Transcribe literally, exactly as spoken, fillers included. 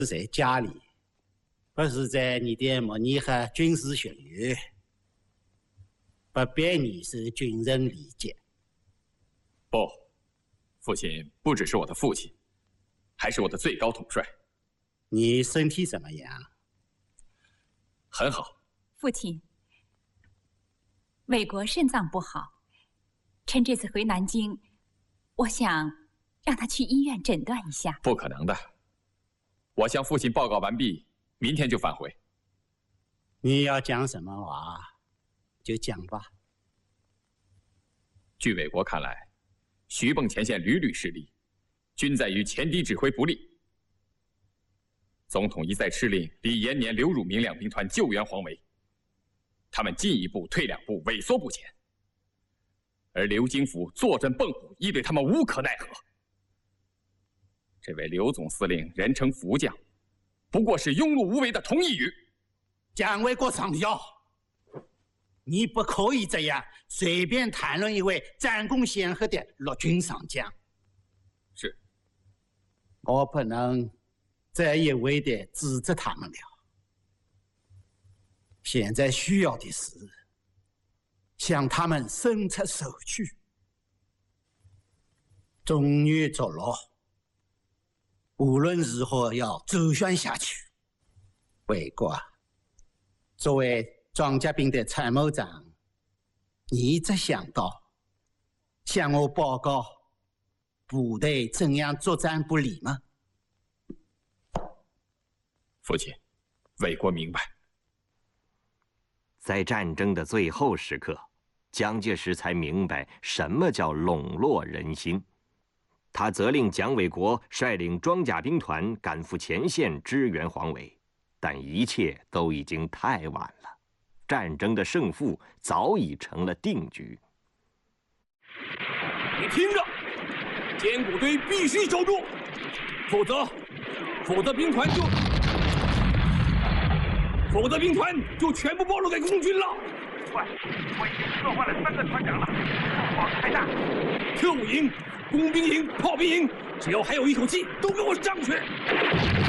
在家里，不是在你的模拟和军事训练，不必你是军人理解。 不，父亲不只是我的父亲，还是我的最高统帅。 你身体怎么样？ 很好。 父亲，伟国肾脏不好，趁这次回南京，我想让他去医院诊断一下。 不可能的，我向父亲报告完毕，明天就返回。 你要讲什么话，就讲吧。 据伟国看来，徐蚌前线屡屡失利，均在于前敌指挥不力。总统一再敕令李延年、刘汝明两兵团救援黄维，他们进一步退两步，萎缩不前。而刘京甫坐镇蚌埠，亦对他们无可奈何。这位刘总司令人称福将，不过是庸碌无为的同义语。 蒋纬国上校，你不可以这样随便谈论一位战功显赫的陆军上将。 是， 我不能再一味地指责他们了。现在需要的是向他们伸出手去，终于着落。无论如何要周旋下去。伟国，作为装甲兵的参谋长，你只想到向我报告部队怎样作战不利吗？ 父亲，伟国明白。 在战争的最后时刻，蒋介石才明白什么叫笼络人心。他责令蒋纬国率领装甲兵团赶赴前线支援黄维，但一切都已经太晚了，战争的胜负早已成了定局。 你听着，坚固堆必须守住，否则，否则兵团就，否则兵团就全部暴露给共军了。 快，我已经策划了三个团长了，报太大。 特务营、工兵营、炮兵营，只要还有一口气，都给我上去！